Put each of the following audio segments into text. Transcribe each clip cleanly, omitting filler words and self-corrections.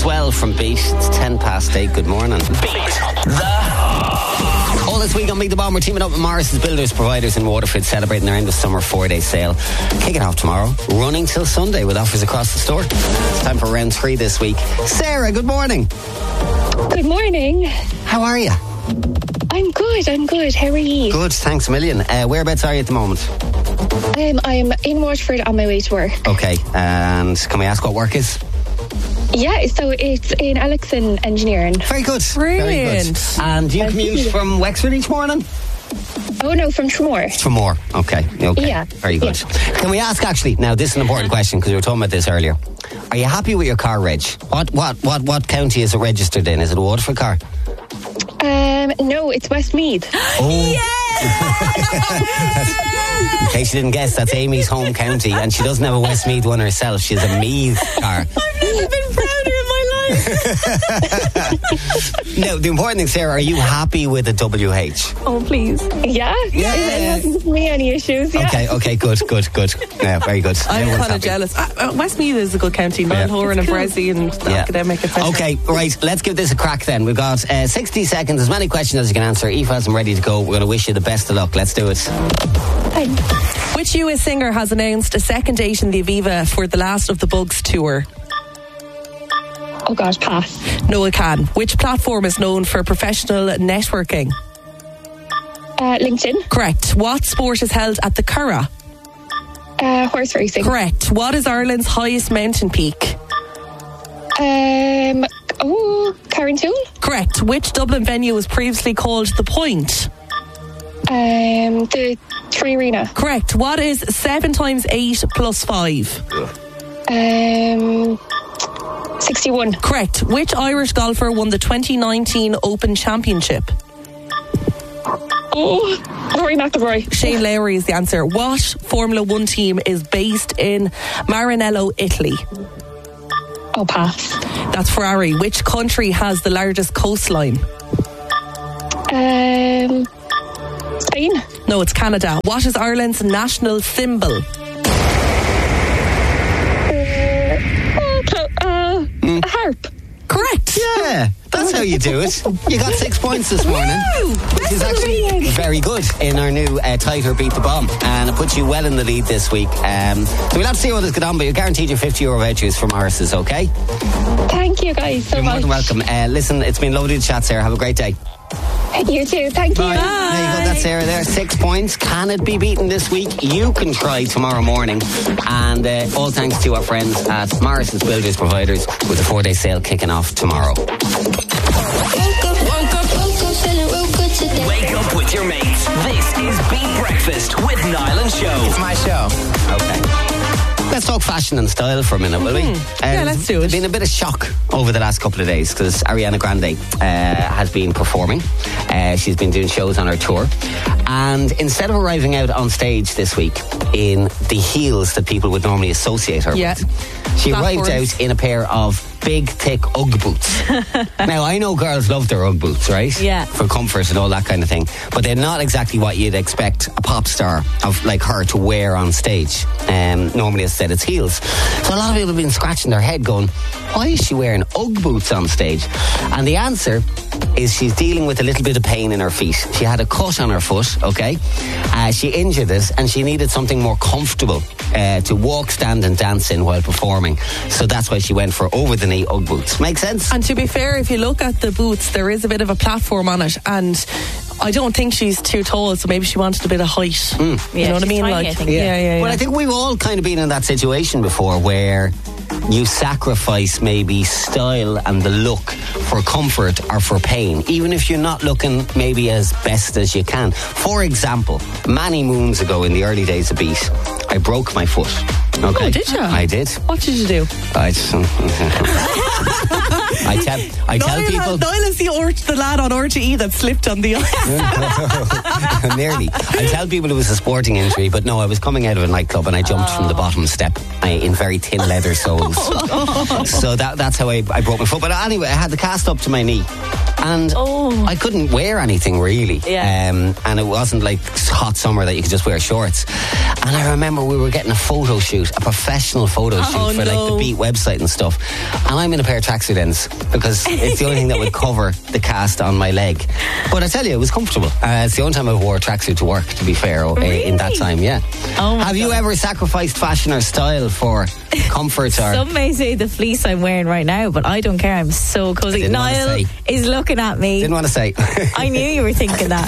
Swell from Beat. It's 8:10. Good morning. Beat all this week on Beat the Bomb, we're teaming up with Morris's Builders Providers in Waterford, celebrating their end of summer 4-day sale. Kicking off tomorrow, running till Sunday with offers across the store. It's time for round 3 this week. Sarah, good morning. Good morning. How are you? I'm good. How are you? Good, thanks a million. Whereabouts are you at the moment? I'm in Waterford on my way to work. Okay, and can we ask what work is? Yeah, so it's in Alexion Engineering. Very good. Brilliant. Very good. And do you commute from Wexford each morning? Oh no, from Tremor. Tremor. Okay. Yeah. Very good. Yeah. Can we ask actually? Now, this is an important question because we were talking about this earlier. Are you happy with your car reg? What county is it registered in? Is it a Waterford car? No, it's Westmeath. Oh. In case you didn't guess, that's Amy's home county, and she doesn't have a Westmeath one herself. She has a Meath car. I've never been prouder in my life. Now, the important thing, Sarah, are you happy with the WH? Oh, please. Yeah. It hasn't given me any issues. Yeah. Okay, good. Yeah, very good. I'm Everyone's kind of happy. jealous. Westmeath is a good county. Ballyhoran and Bressie and Academic, etc. Okay, right, let's give this a crack then. We've got 60 seconds, as many questions as you can answer. Aoife has them ready to go. We're going to wish you the best of luck. Let's do it. Thanks. Which US singer has announced a second date in the Aviva for the Last of the Bugs tour? Oh gosh, pass. Noah Khan. Which platform is known for professional networking? LinkedIn. Correct. What sport is held at the Curragh? Horse racing. Correct. What is Ireland's highest mountain peak? Carrington. Correct. Which Dublin venue was previously called The Point? The Tree Arena. Correct. What is 7 times 8 plus 5? 61. Correct. Which Irish golfer won the 2019 Open Championship? Rory McIlroy. Shane Lowry is the answer. What Formula 1 team is based in Maranello, Italy? Oh, pass. That's Ferrari. Which country has the largest coastline? Spain. No, it's Canada. What is Ireland's national symbol? A harp. Correct. Yeah, that's how you do it. You got 6 points this morning, which is actually very good in our new tighter Beat the Bomb, and it puts you well in the lead this week. So we'll have to see what this get on, but you're guaranteed your €50 vouchers from Morris's, okay? Thank you guys so You're much. more than welcome. Listen, it's been lovely to chat, Sarah. Have a great day. You too. Thank you. There you go, that's Sarah there. 6 points. Can it be beaten this week? You can try tomorrow morning. And all thanks to our friends at Morris's Builders Providers with the 4-day sale kicking off tomorrow. Woke up, feeling real good today. Wake up with your mates. This is Beat Breakfast with Niall and Show. It's my show. Okay. Let's talk fashion and style for a minute, will we? Yeah, let's do it. There's been a bit of shock over the last couple of days because Ariana Grande has been performing. She's been doing shows on her tour. And instead of arriving out on stage this week in the heels that people would normally associate her with, she arrived out in a pair of big, thick Ugg boots. Now, I know girls love their Ugg boots, right? Yeah. For comfort and all that kind of thing. But they're not exactly what you'd expect a pop star of like her to wear on stage. Normally, as I said, it's heels. So a lot of people have been scratching their head going, why is she wearing Ugg boots on stage? And the answer is she's dealing with a little bit of pain in her feet. She had a cut on her foot, okay? She injured it and she needed something more comfortable to walk, stand and dance in while performing. So that's why she went for over-the-knee Ugg boots. Make sense? And to be fair, if you look at the boots, there is a bit of a platform on it, and I don't think she's too tall, so maybe she wanted a bit of height. You know what I mean? Tiny, I think. Yeah. Well, I think we've all kind of been in that situation before where you sacrifice maybe style and the look for comfort or for pain, even if you're not looking maybe as best as you can. For example, many moons ago in the early days of Beat, I broke my foot. Okay. Oh, did you? I did. What did you do? I tell people. Niall is the lad on RTE that slipped on the ice. Nearly. I tell people it was a sporting injury, but no, I was coming out of a nightclub and I jumped from the bottom step in very thin leather soles. So that's how I broke my foot. But anyway, I had the cast up to my knee. And I couldn't wear anything really. And it wasn't like hot summer that you could just wear shorts. And I remember we were getting a photo shoot, a professional photo shoot for like the Beat website and stuff. And I'm in a pair of tracksuit ends because it's the only thing that would cover the cast on my leg. But I tell you, it was comfortable. It's the only time I wore a tracksuit to work, to be fair, in that time, yeah. Oh my Have you ever sacrificed fashion or style for comfort? Or Some may say the fleece I'm wearing right now, but I don't care. I'm so cozy. Niall is looking at me. Didn't want to say. I knew you were thinking that.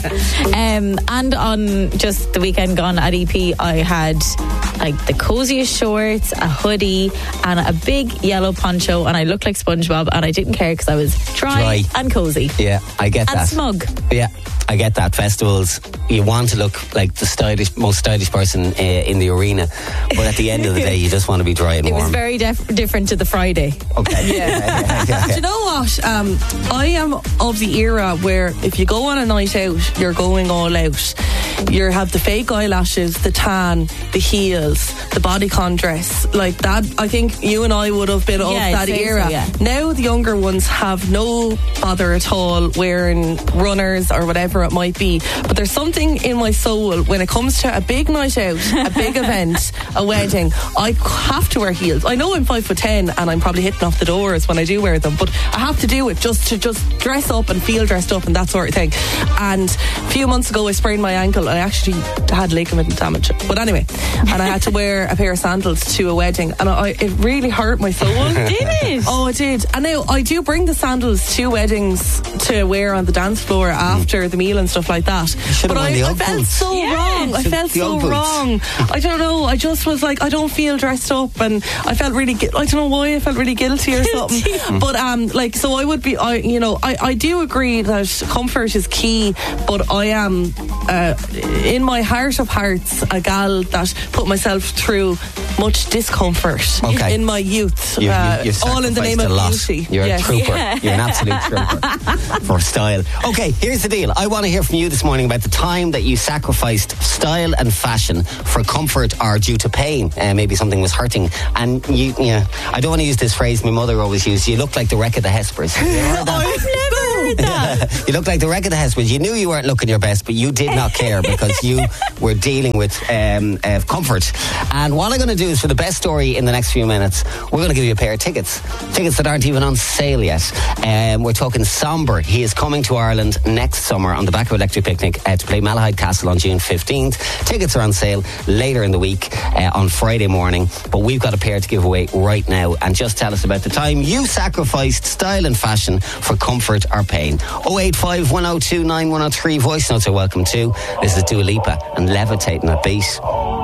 And on just the weekend gone at EP, I had like the coziest shorts, a hoodie, and a big yellow poncho, and I looked like SpongeBob, and I didn't care because I was dry and cozy. Yeah, I get that. And smug. Yeah, I get that. Festivals, you want to look like the most stylish person in the arena, but at the end of the day, you just want to be dry and warm. It was very different to the Friday. Okay. Do you know what? I am of the era where if you go on a night out, you're going all out. You have the fake eyelashes, the tan, the heels, the bodycon dress. Like that, I think you and I would have been of that era. So, yeah. Now the younger ones have no bother at all wearing runners or whatever it might be. But there's something in my soul when it comes to a big night out, a big event, a wedding. I have to wear heels. I know I'm 5'10" and I'm probably hitting off the doors when I do wear them, but I have to do it just to dress up and feel dressed up and that sort of thing. And a few months ago I sprained my ankle. I actually had ligament damage, but anyway, and I had to wear a pair of sandals to a wedding, and it really hurt my soul. Did it? Oh, it did. And now I do bring the sandals to weddings to wear on the dance floor after the meal and stuff like that. But I felt so wrong. I felt so wrong. I don't know. I just was like, I don't feel dressed up, and I felt really. I don't know why I felt really guilty or something. But so I would be. I do agree that comfort is key, but I am in my heart of hearts a gal that put myself through much discomfort in my youth. You've all in the name of beauty. You're a trooper. You're an absolute trooper for style. Okay, here's the deal. I want to hear from you this morning about the time that you sacrificed style and fashion for comfort or due to pain. Maybe something was hurting, and I don't want to use this phrase my mother always used. You look like the wreck of the Hespers. Have you heard that? I've never heard that. You look like the wreck of the Hespers. You knew you weren't looking your best, but you did not care because you were dealing with comfort. And what I'm going to do is, for the best story in the next few minutes, we're going to give you a pair of tickets that aren't even on sale yet. We're talking Somber. He is coming to Ireland next summer on the back of Electric Picnic to play Malahide Castle on June 15th. Tickets are on sale later in the week on Friday morning, but we've got a pair to give away right now. And just tell us about the time you sacrificed style and fashion for comfort or pain. 085 102 9103. Voice notes are welcome too. This is Dua Lipa and Levitating at Beat.